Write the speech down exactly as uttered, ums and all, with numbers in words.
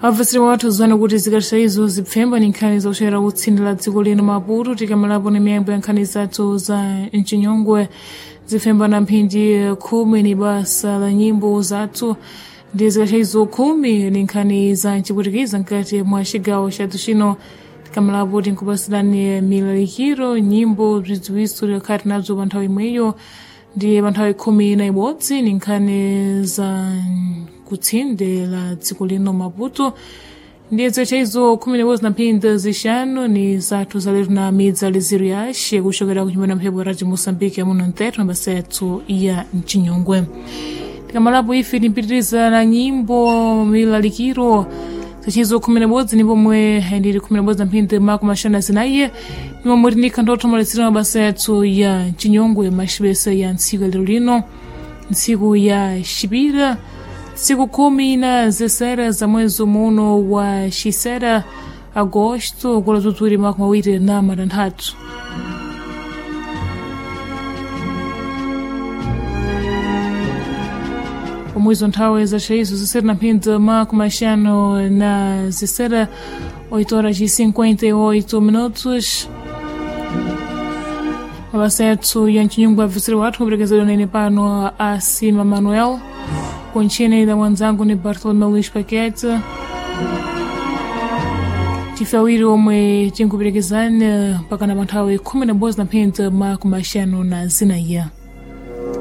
Avasiri watu zwana kuti zikatha izo zipfemba ni nkhani zochera utsindila dziko lino Maputo tikamalapo ni miyambo ya nkhani zathu za mchinyongwe zipfemba na mphindi khumi ni basa la nyimbo zathu ndi zikatha izo khumi ni nkhani za mchiputikiza nkati mwa chigawo chathu chino tikamalapo tinkupasilani milalikiro nyimbo bzidziwitso likhati nadzo pa nthawi imweyo ndi pa nthawi khumi na ibodzi ni nkhani za kutsinde la dziko lino Maputo ndiye zikatha izo khumi na ibodzi na mphindi zixanu ni zathu zaletu na midzi aliziro yace kuchokera kunyumba na mphepo radio Moçambique amuno nteto na basa yathu ya mchinyongwe tikamalapo ife timpitiriza na nyimbo milalikiro zichizo khumi na ibodzi ni pomwe ndiri khumi na ibodzi na mphindi makumi maxanu na zinayi nimwe muri nika ndothomalitsira mabasa yathu ya mchinyongwe maxibesa ya ntsiku lero lino ntsiku ya xipira siku kumi na zisera za mwezi muno wa xisera agosto kula tuturi makumi awiri na matanthatu omwezo nthawi zaxaizo zisera na mphindi makumi maxanu na zisera oito horas e cinquenta e oito minutos mabasa yathu ya mchinyongwe avusiri wathu kuperekezedwa nene pano Asima Manuel Conchene da mwanzangu ni Bartolomeu Luís Paquete tifawiri omwe tinkuperekezana mpaka na panthawi khumi na ibodzi na mphindi makumi maxanu na zinayi